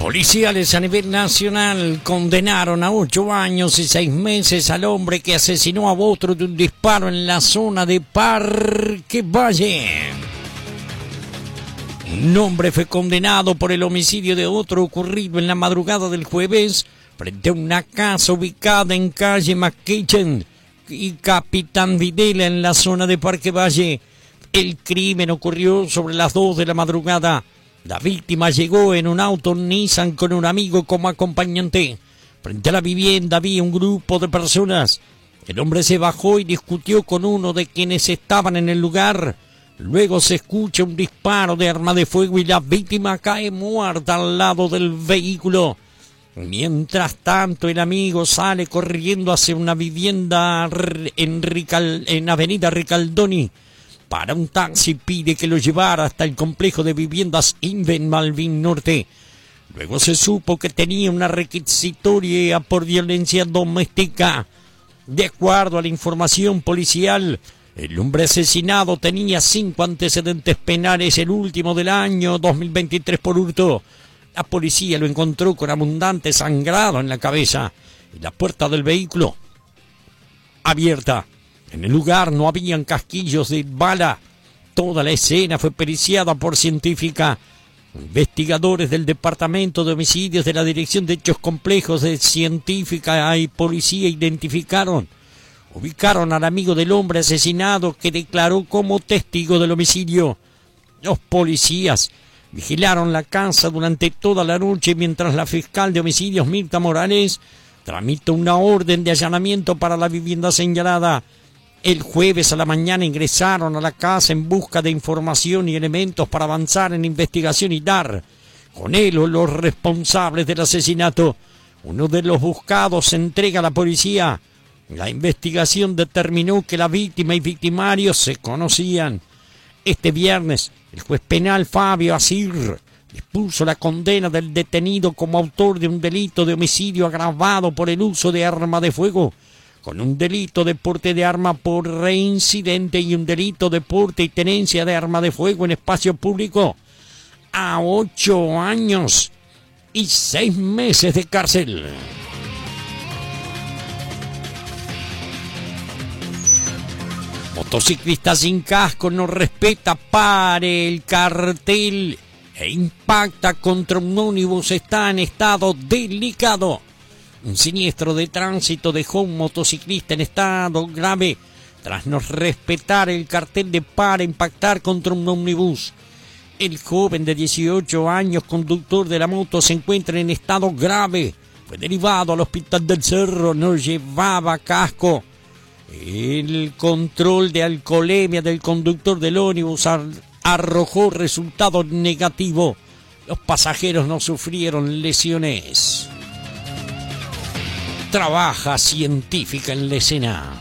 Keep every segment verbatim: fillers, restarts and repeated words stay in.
Policiales a nivel nacional condenaron a ocho años y seis meses al hombre que asesinó a otro de un disparo en la zona de Parque Valle. Un hombre fue condenado por el homicidio de otro ocurrido en la madrugada del jueves frente a una casa ubicada en calle McKitchen y Capitán Videla en la zona de Parque Valle. El crimen ocurrió sobre las dos de la madrugada. La víctima llegó en un auto Nissan con un amigo como acompañante. Frente a la vivienda había un grupo de personas. El hombre se bajó y discutió con uno de quienes estaban en el lugar. Luego se escucha un disparo de arma de fuego y la víctima cae muerta al lado del vehículo. Mientras tanto, el amigo sale corriendo hacia una vivienda en, Rical, en Avenida Ricaldoni. Para un taxi, pide que lo llevara hasta el complejo de viviendas Inven Malvin Norte. Luego se supo que tenía una requisitoria por violencia doméstica. De acuerdo a la información policial, el hombre asesinado tenía cinco antecedentes penales, el último del año dos mil veintitrés por hurto. La policía lo encontró con abundante sangrado en la cabeza y la puerta del vehículo abierta. En el lugar no habían casquillos de bala. Toda la escena fue periciada por científica. Investigadores del Departamento de Homicidios de la Dirección de Hechos Complejos de Científica y Policía identificaron, ubicaron al amigo del hombre asesinado que declaró como testigo del homicidio. Los policías vigilaron la casa durante toda la noche mientras la fiscal de homicidios Mirta Morales tramitó una orden de allanamiento para la vivienda señalada. El jueves a la mañana ingresaron a la casa en busca de información y elementos para avanzar en investigación y dar con él o los responsables del asesinato. Uno de los buscados se entrega a la policía. La investigación determinó que la víctima y victimario se conocían. Este viernes, el juez penal Fabio Asir dispuso la condena del detenido como autor de un delito de homicidio agravado por el uso de arma de fuego, con un delito de porte de arma por reincidente y un delito de porte y tenencia de arma de fuego en espacio público, a ocho años y seis meses de cárcel. Motociclista sin casco no respeta pare el cartel e impacta contra un ómnibus, está en estado delicado. Un siniestro de tránsito dejó un motociclista en estado grave tras no respetar el cartel de para impactar contra un ómnibus. El joven de dieciocho años, conductor de la moto, se encuentra en estado grave. Fue derivado al hospital del Cerro, no llevaba casco. El control de alcoholemia del conductor del ómnibus arrojó resultado negativo. Los pasajeros no sufrieron lesiones. Trabaja científica en la escena.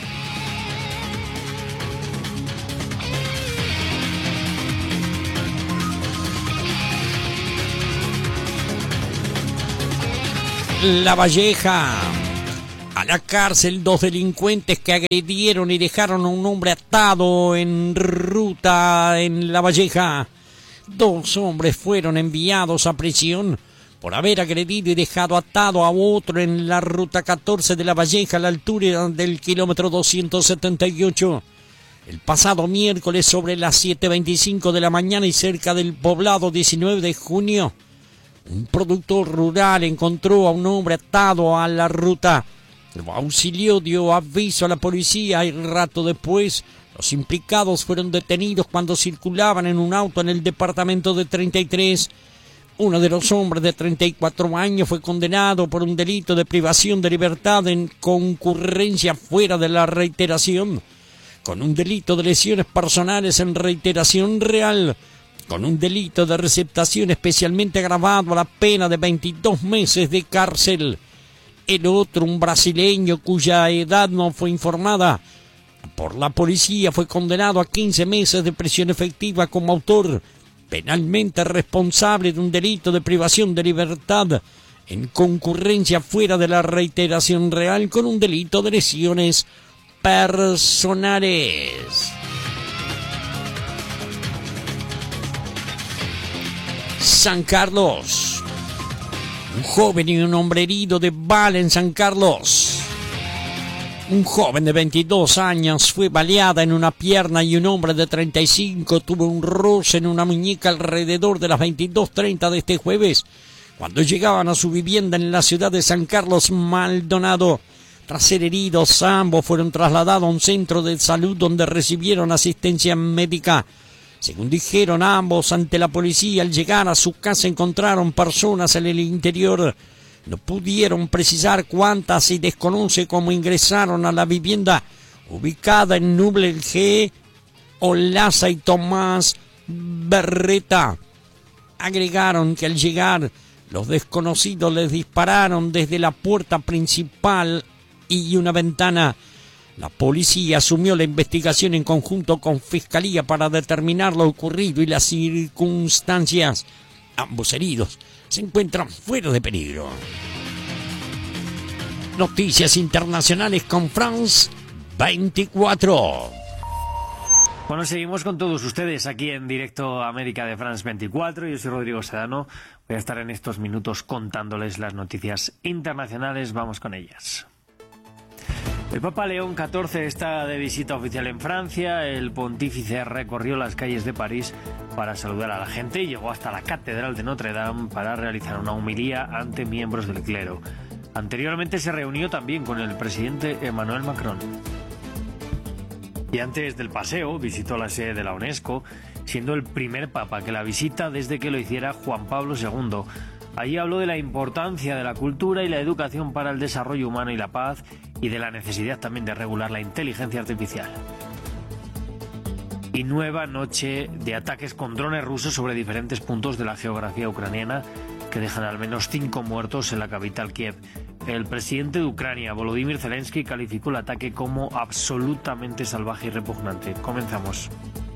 La Valleja. A la cárcel dos delincuentes que agredieron y dejaron a un hombre atado en ruta en La Valleja. Dos hombres fueron enviados a prisión por haber agredido y dejado atado a otro en la ruta catorce de La Valleja a la altura del kilómetro doscientos setenta y ocho. El pasado miércoles sobre las siete veinticinco de la mañana y cerca del poblado diecinueve de junio, un productor rural encontró a un hombre atado a la ruta. Lo auxilió, dio aviso a la policía y rato después los implicados fueron detenidos cuando circulaban en un auto en el departamento de treinta y tres. Uno de los hombres de treinta y cuatro años fue condenado por un delito de privación de libertad en concurrencia fuera de la reiteración, con un delito de lesiones personales en reiteración real, con un delito de receptación especialmente agravado a la pena de veintidós meses de cárcel. El otro, un brasileño cuya edad no fue informada por la policía, fue condenado a quince meses de prisión efectiva como autor penalmente responsable de un delito de privación de libertad en concurrencia fuera de la reiteración real con un delito de lesiones personales. San Carlos. Un joven y un hombre herido de bala en San Carlos. Un joven de veintidós años fue baleada en una pierna y un hombre de treinta y cinco tuvo un roce en una muñeca alrededor de las veintidós treinta de este jueves, cuando llegaban a su vivienda en la ciudad de San Carlos, Maldonado. Tras ser heridos, ambos fueron trasladados a un centro de salud donde recibieron asistencia médica. Según dijeron ambos ante la policía, al llegar a su casa encontraron personas en el interior. No pudieron precisar cuántas y desconoce cómo ingresaron a la vivienda ubicada en Nuble G, Olaza y Tomás Berreta. Agregaron que al llegar, los desconocidos les dispararon desde la puerta principal y una ventana. La policía asumió la investigación en conjunto con Fiscalía para determinar lo ocurrido y las circunstancias. Ambos heridos se encuentran fuera de peligro. Noticias internacionales con France veinticuatro. Bueno, seguimos con todos ustedes aquí en directo América de France veinticuatro. Yo soy Rodrigo Sedano. Voy a estar en estos minutos contándoles las noticias internacionales. Vamos con ellas. El Papa León catorce está de visita oficial en Francia. El pontífice recorrió las calles de París para saludar a la gente y llegó hasta la Catedral de Notre Dame para realizar una homilía ante miembros del clero. Anteriormente se reunió también con el presidente Emmanuel Macron. Y antes del paseo visitó la sede de la UNESCO, siendo el primer papa que la visita desde que lo hiciera Juan Pablo segundo. Allí habló de la importancia de la cultura y la educación para el desarrollo humano y la paz, y de la necesidad también de regular la inteligencia artificial. Y nueva noche de ataques con drones rusos sobre diferentes puntos de la geografía ucraniana que dejan al menos cinco muertos en la capital Kiev. El presidente de Ucrania, Volodymyr Zelensky, calificó el ataque como absolutamente salvaje y repugnante. Comenzamos.